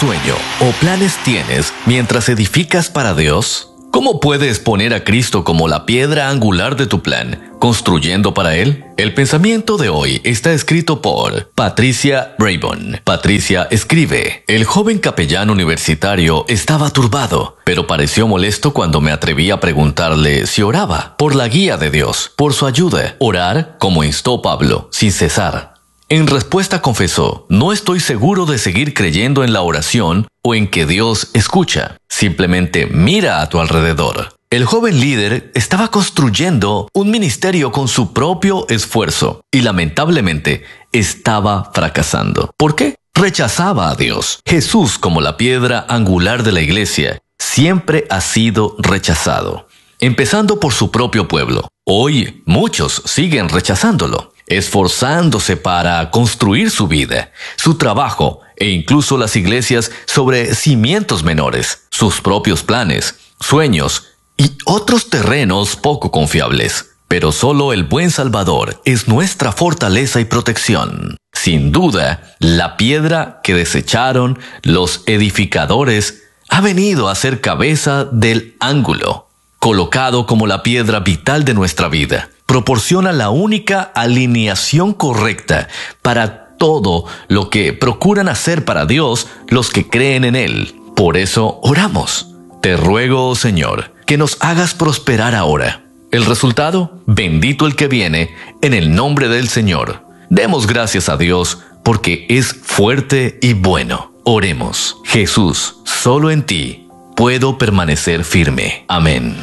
sueño o planes tienes mientras edificas para Dios? ¿Cómo puedes poner a Cristo como la piedra angular de tu plan, construyendo para Él? El pensamiento de hoy está escrito por Patricia Braybon. Patricia escribe: el joven capellán universitario estaba turbado, pero pareció molesto cuando me atreví a preguntarle si oraba, por la guía de Dios, por su ayuda, orar como instó Pablo, sin cesar. En respuesta confesó: no estoy seguro de seguir creyendo en la oración o en que Dios escucha. Simplemente mira a tu alrededor. El joven líder estaba construyendo un ministerio con su propio esfuerzo y lamentablemente estaba fracasando. ¿Por qué? Rechazaba a Dios. Jesús, como la piedra angular de la iglesia, siempre ha sido rechazado, empezando por su propio pueblo. Hoy muchos siguen rechazándolo, esforzándose para construir su vida, su trabajo e incluso las iglesias sobre cimientos menores, sus propios planes, sueños y otros terrenos poco confiables. Pero solo el buen Salvador es nuestra fortaleza y protección. Sin duda, la piedra que desecharon los edificadores ha venido a ser cabeza del ángulo, colocado como la piedra vital de nuestra vida. Proporciona la única alineación correcta para todo lo que procuran hacer para Dios los que creen en Él. Por eso oramos. Te ruego, oh Señor, que nos hagas prosperar ahora. El resultado, bendito el que viene, en el nombre del Señor. Demos gracias a Dios porque es fuerte y bueno. Oremos. Jesús, solo en ti puedo permanecer firme. Amén.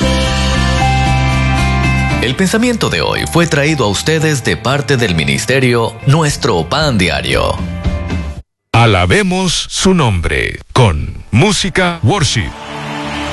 El pensamiento de hoy fue traído a ustedes de parte del ministerio Nuestro Pan Diario. Alabemos su nombre con música worship.